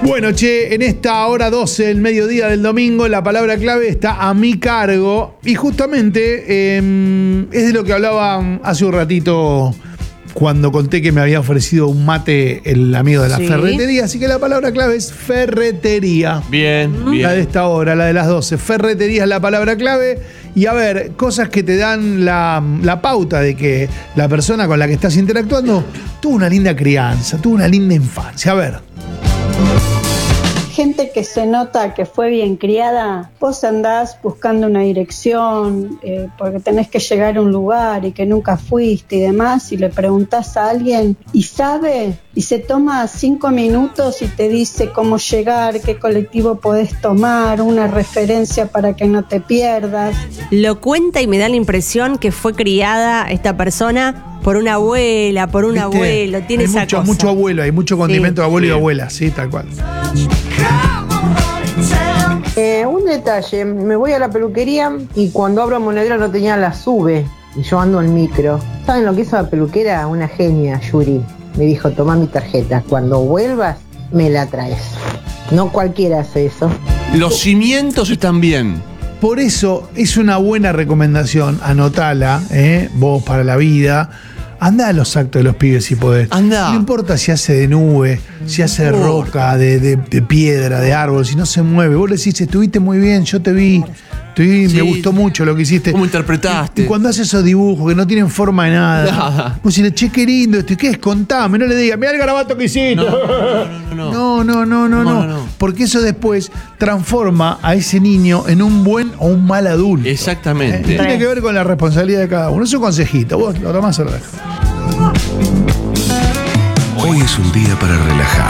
Bueno, che, en esta hora 12 del mediodía del domingo, la palabra clave está a mi cargo. Y justamente es de lo que hablaba hace un ratito cuando conté que me había ofrecido un mate el amigo de la ferretería. Así que la palabra clave es ferretería. Bien. La de esta hora, la de las 12. Ferretería es la palabra clave. Y a ver, cosas que te dan la pauta de que la persona con la que estás interactuando tuvo una linda crianza, tuvo una linda infancia. A ver. Gente que se nota que fue bien criada, vos andás buscando una dirección porque tenés que llegar a un lugar y que nunca fuiste y demás, y le preguntás a alguien y sabe, y se toma 5 minutos y te dice cómo llegar, qué colectivo podés tomar, una referencia para que no te pierdas. Lo cuenta y me da la impresión que fue criada esta persona por una abuela, por un abuelo, tiene esa cosa. Mucho abuelo, hay mucho condimento de abuelo y abuela, sí, tal cual. Un detalle, me voy a la peluquería y cuando abro monedero no tenía la sube y yo ando en micro. ¿Saben lo que hizo la peluquera? Una genia, Yuri. Me dijo, toma mi tarjeta, cuando vuelvas me la traes. No cualquiera hace eso. Los cimientos están bien. Por eso es una buena recomendación, anotala, vos para la vida. Andá a los actos de los pibes si podés. Andá. No importa si hace de nube, si hace de roca, de piedra, de árbol, si no se mueve. Vos le decís, estuviste muy bien, yo te vi. Me gustó mucho lo que hiciste. ¿Cómo interpretaste? Y cuando haces esos dibujos que no tienen forma de nada. Pues si le che, qué lindo esto, ¿qué es? Contame, no le digas, mirá el garabato que hiciste. No. Porque eso después transforma a ese niño en un buen o un mal adulto. Exactamente. Tiene que ver con la responsabilidad de cada uno. Es un consejito, vos lo tomás o lo dejas. Hoy es un día para relajar.